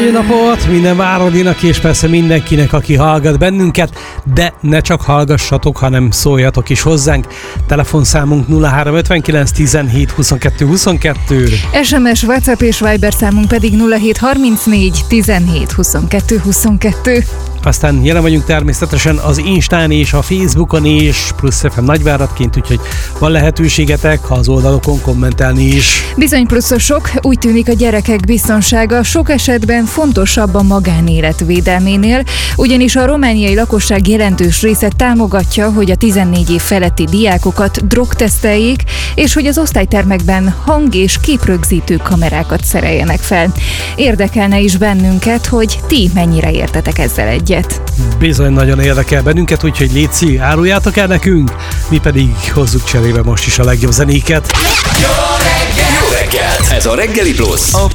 Szép napot minden Váradinak, és persze mindenkinek, aki hallgat bennünket, de ne csak hallgassatok, hanem szóljatok is hozzánk. Telefonszámunk 0359 17 22 22. SMS, WhatsApp és Viber számunk pedig 0734 17 22 22. Aztán jelen vagyunk természetesen az Instán és a Facebookon is, plusz FM Nagyváradként, úgyhogy van lehetőségetek az oldalokon kommentelni is. Bizony pluszosok, úgy tűnik a gyerekek biztonsága sok esetben fontosabb a magánélet védelménél, ugyanis a romániai lakosság jelentős része támogatja, hogy a 14 év feletti diákokat drogteszteljék, és hogy az osztálytermekben hang- és képrögzítő kamerákat szereljenek fel. Érdekelne is bennünket, hogy ti mennyire értetek ezzel egyet. Bizony nagyon érdekel bennünket, úgyhogy létszi, áruljátok el nekünk, mi pedig hozzuk cserébe most is a legjobb zenéket. Jó reggel! Ez a Reggeli Plusz, a